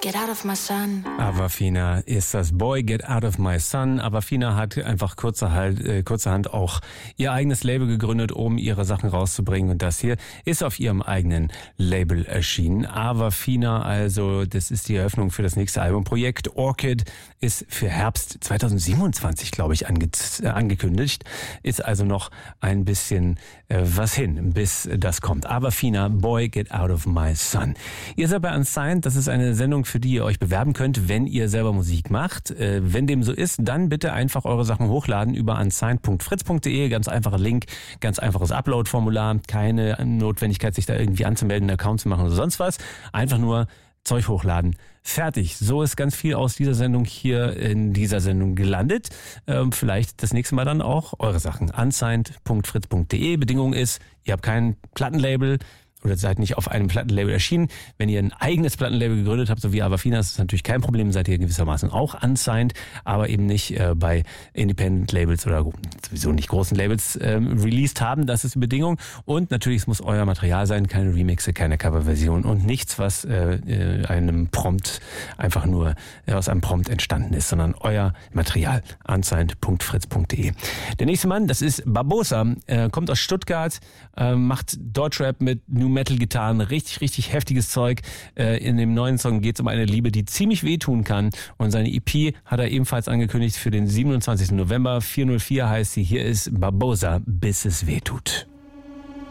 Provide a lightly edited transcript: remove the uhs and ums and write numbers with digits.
Get out of my sun. Awafina ist das Boy, Get Out of My Sun. Awafina hat einfach kurzerhand auch ihr eigenes Label gegründet, um ihre Sachen rauszubringen. Und das hier ist auf ihrem eigenen Label erschienen. Awafina, also das ist die Eröffnung für das nächste Albumprojekt. Orchid ist für Herbst 2027, glaube ich, angekündigt. Ist also noch ein bisschen was hin, bis das kommt. Awafina, Boy, Get Out of My Sun. Ihr seid bei Unsigned, das ist eine Sendung, für die ihr euch bewerben könnt, wenn ihr selber Musik macht. Wenn dem so ist, dann bitte einfach eure Sachen hochladen über unsigned.fritz.de. Ganz einfacher Link, ganz einfaches Upload-Formular. Keine Notwendigkeit, sich da irgendwie anzumelden, einen Account zu machen oder sonst was. Einfach nur Zeug hochladen. Fertig. So ist ganz viel aus dieser Sendung hier in dieser Sendung gelandet. Vielleicht das nächste Mal dann auch eure Sachen. Unsigned.fritz.de. Bedingung ist, ihr habt kein Plattenlabel oder seid nicht auf einem Plattenlabel erschienen. Wenn ihr ein eigenes Plattenlabel gegründet habt, so wie Awafina, ist das natürlich kein Problem, seid ihr gewissermaßen auch unsigned, aber eben nicht bei Independent Labels oder sowieso nicht großen Labels released haben. Das ist die Bedingung. Und natürlich, es muss euer Material sein, keine Remixe, keine Coverversion und nichts, was einem Prompt einfach nur aus einem Prompt entstanden ist, sondern euer Material. Unsigned.fritz.de. Der nächste Mann, das ist Barbosa, kommt aus Stuttgart, macht Deutschrap mit New Metal Gitarren, richtig, richtig heftiges Zeug. In dem neuen Song geht es um eine Liebe, die ziemlich wehtun kann. Und seine EP hat er ebenfalls angekündigt für den 27. November. 404 heißt sie. Hier ist Barbosa, bis es wehtut.